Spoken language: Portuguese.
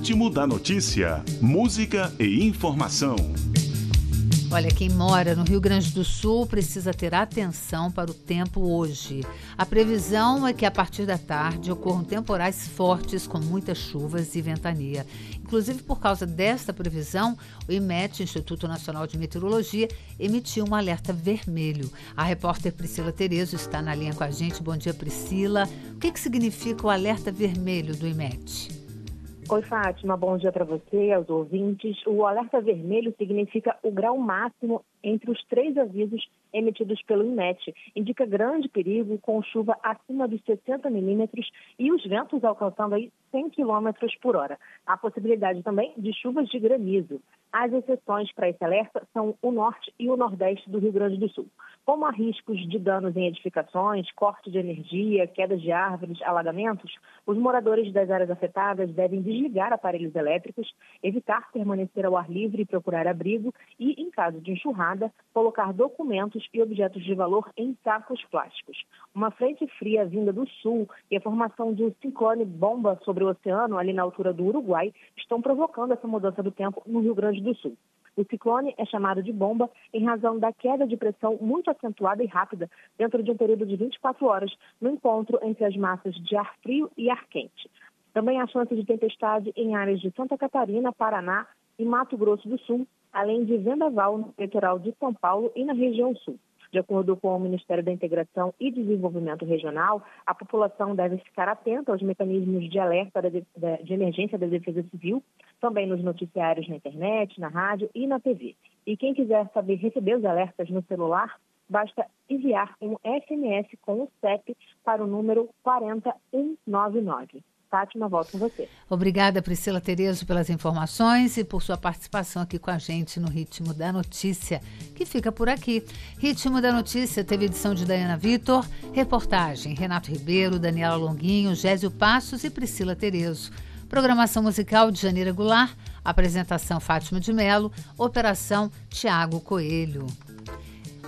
Ritmo da Notícia. Música e informação. Olha, quem mora no Rio Grande do Sul precisa ter atenção para o tempo hoje. A previsão é que a partir da tarde ocorram temporais fortes com muitas chuvas e ventania. Inclusive, por causa desta previsão, o IMET, Instituto Nacional de Meteorologia, emitiu um alerta vermelho. A repórter Priscila Terezo está na linha com a gente. Bom dia, Priscila. O que significa o alerta vermelho do IMET? Oi, Fátima, bom dia para você e aos ouvintes. O alerta vermelho significa o grau máximo entre os 3 avisos emitidos pelo IMET. Indica grande perigo com chuva acima dos 60 milímetros e os ventos alcançando aí 100 quilômetros por hora. Há possibilidade também de chuvas de granizo. As exceções para esse alerta são o norte e o nordeste do Rio Grande do Sul. Como há riscos de danos em edificações, corte de energia, quedas de árvores, alagamentos, os moradores das áreas afetadas devem desligar aparelhos elétricos, evitar permanecer ao ar livre e procurar abrigo e, em caso de enxurrada, colocar documentos e objetos de valor em sacos plásticos. Uma frente fria vinda do sul e a formação de um ciclone bomba sobre o oceano, ali na altura do Uruguai, estão provocando essa mudança do tempo no Rio Grande do Sul. O ciclone é chamado de bomba em razão da queda de pressão muito acentuada e rápida dentro de um período de 24 horas no encontro entre as massas de ar frio e ar quente. Também há chance de tempestade em áreas de Santa Catarina, Paraná e Mato Grosso do Sul, além de vendaval no litoral de São Paulo e na região sul. De acordo com o Ministério da Integração e Desenvolvimento Regional, a população deve ficar atenta aos mecanismos de alerta de emergência da Defesa Civil, também nos noticiários na internet, na rádio e na TV. E quem quiser saber receber os alertas no celular, basta enviar um SMS com o CEP para o número 40199. Fátima, volto com você. Obrigada, Priscila Terezo, pelas informações e por sua participação aqui com a gente no Ritmo da Notícia, que fica por aqui. Ritmo da Notícia teve edição de Dayana Vitor, reportagem Renato Ribeiro, Daniela Longuinho, Gésio Passos e Priscila Terezo. Programação musical de Janeira Goulart, apresentação Fátima de Mello, operação Tiago Coelho.